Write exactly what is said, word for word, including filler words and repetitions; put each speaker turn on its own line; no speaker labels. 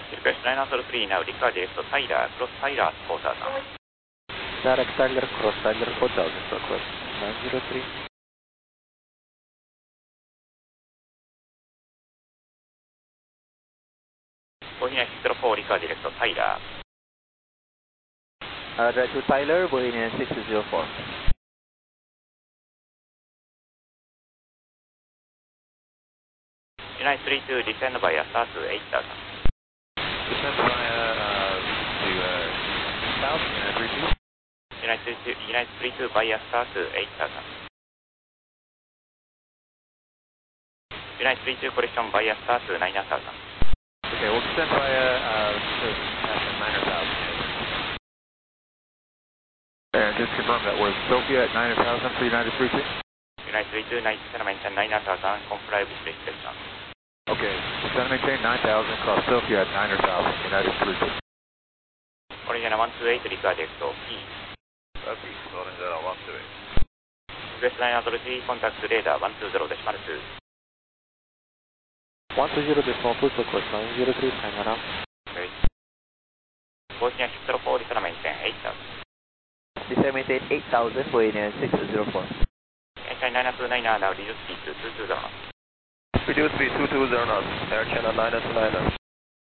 Request nine zero three now, Rica direct to Tyler, cross Tyler, four thousand.
Direct Tyler, cross Tyler, four thousand, request nine zero three.
Bohemian six zero four, Rica direct to Tyler.
Uh, direct to Tyler, Bohemian six zero four.
United three two, descend via south to eight thousand.
Descend via uh, to uh, south, United three two.
United three two, United three two via south to eight thousand. United three two, correction via south to nine thousand.
Okay, we'll descend via uh, to nine thousand. And just confirm that we're Sophia at nine thousand for United three two.
United three two, ninety-seven, maintain nine thousand, comply with restriction.
Okay, descend maintain nine thousand, cross Sophia at nine thousand, United three two.
Original one two eight, Rica direct to E.
Copy, Original one two eight.
Request nine zero three, contact radar one two zero decimal two.
one two zero decimal two, request nine zero three, hang around.
Okay. Bosnia six zero four, descend maintain eight thousand.
Descend maintain eight thousand, Bohemian six zero four.
Air nine two nine now, reduce speed to two two zero knots.
Reduce speed two two zero knots, Air Channel nine two nine.